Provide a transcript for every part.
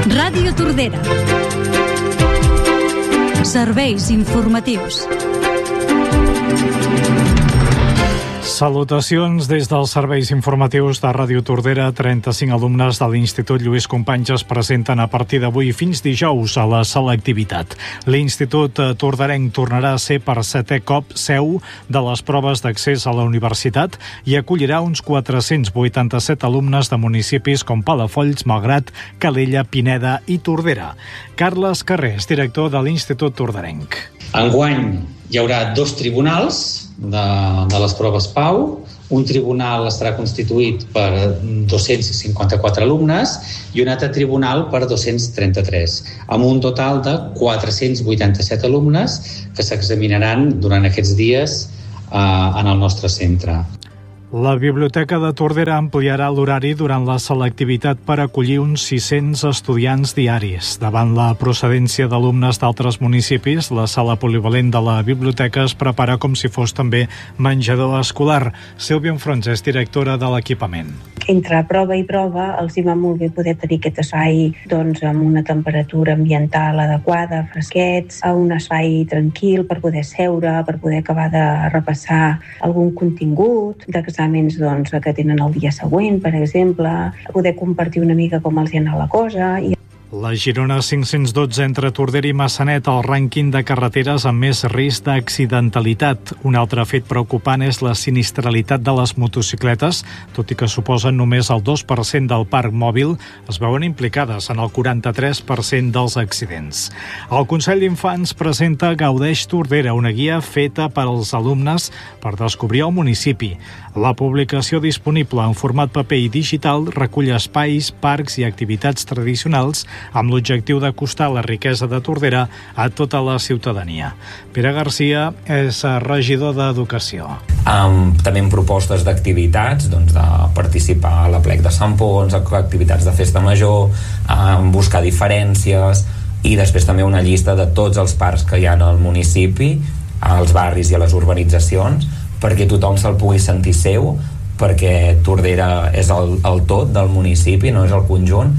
Ràdio Tordera. Serveis informatius. Salutacions des dels serveis informatius de Ràdio Tordera. 35 alumnes de l'Institut Lluís Companys es presenten a partir d'avui fins dijous a la selectivitat. L'Institut Torderenc tornarà a ser per 7è cop seu de les proves d'accés a la universitat i acollirà uns 487 alumnes de municipis com Palafolls, Malgrat, Calella, Pineda i Tordera. Carles Carrés, director de l'Institut Torderenc. Enguany hi haurà 2 tribunals de les proves PAU. Un tribunal estarà constituït per 254 alumnes i un altre tribunal per 233, amb un total de 487 alumnes que s'examinaran durant aquests dies en el nostre centre. La Biblioteca de Tordera ampliarà l'horari durant la selectivitat per acollir uns 600 estudiants diaris. Davant la procedència d'alumnes d'altres municipis, la sala polivalent de la biblioteca es prepara com si fos també menjador escolar. Sílvia Enfrons és directora de l'equipament. Entre prova i prova els hi va molt bé poder tenir aquest espai amb una temperatura ambiental adequada, fresquets, a un espai tranquil per poder seure, per poder acabar de repassar algun contingut, d'exàmens que tenen el dia següent, per exemple, poder compartir una mica com els hi ha anat la cosa. La Girona 512 entre Tordera i Massanet, el rànquing de carreteres amb més risc d'accidentalitat. Un altre fet preocupant és la sinistralitat de les motocicletes, tot i que suposen només el 2% del parc mòbil, es veuen implicades en el 43% dels accidents. El Consell d'Infants presenta Gaudeix Tordera, una guia feta per als alumnes per descobrir el municipi. La publicació disponible en format paper i digital recull espais, parcs i activitats tradicionals amb l'objectiu d'acostar la riquesa de Tordera a tota la ciutadania. Pere Garcia és regidor d'Educació. També amb propostes d'activitats, de participar a l'Aplec de Sant Pons, activitats de festa major, buscar diferències i després també una llista de tots els parcs que hi ha al municipi, als barris i a les urbanitzacions, perquè tothom se'l pugui sentir seu, perquè Tordera és el tot del municipi, no és el conjunt.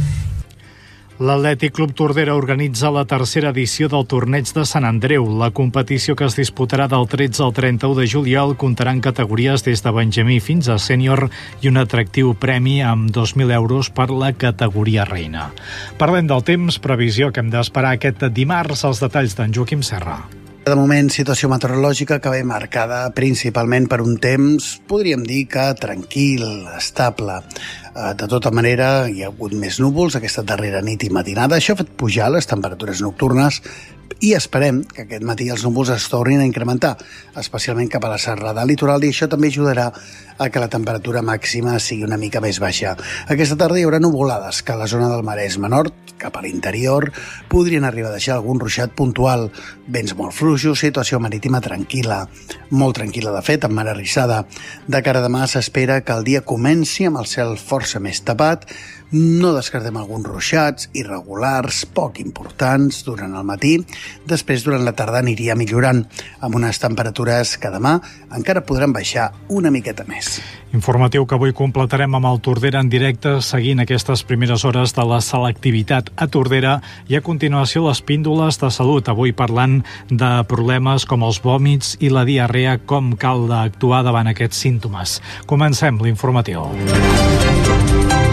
L'Atlètic Club Tordera organitza la 3a edició del Torneig de Sant Andreu. La competició, que es disputarà del 13 al 31 de juliol, comptarà en categories des de benjamí fins a sènior i un atractiu premi amb 2.000 euros per la categoria reina. Parlem del temps, previsió que hem d'esperar aquest dimarts, els detalls d'en Joaquim Serra. De moment, situació meteorològica que ve marcada principalment per un temps, podríem dir que tranquil, estable. De tota manera, hi ha hagut més núvols aquesta darrera nit i matinada. Això ha fet pujar les temperatures nocturnes i esperem que aquest matí els núvols es tornin a incrementar, especialment cap a la serrada litoral, i això també ajudarà a que la temperatura màxima sigui una mica més baixa. Aquesta tarda hi haurà nuvolades que a la zona del Maresme Nord, cap a l'interior, podrien arribar a deixar algun ruixat puntual. Vents molt fluixos, situació marítima tranquil·la, molt tranquil·la de fet, amb mar arrissada. De cara a demà s'espera que el dia comenci amb el cel força més tapat. No descartem alguns ruixats irregulars, poc importants, durant el matí. Després, durant la tarda, aniria millorant, amb unes temperatures que demà encara podran baixar una miqueta més. Informatiu que avui completarem amb el Tordera en directe, seguint aquestes primeres hores de la selectivitat a Tordera, i a continuació les píndoles de salut, avui parlant de problemes com els vòmits i la diarrea, com cal actuar davant aquests símptomes. Comencem l'informatiu.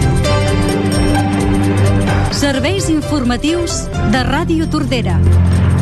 Serveis informatius de Ràdio Tordera.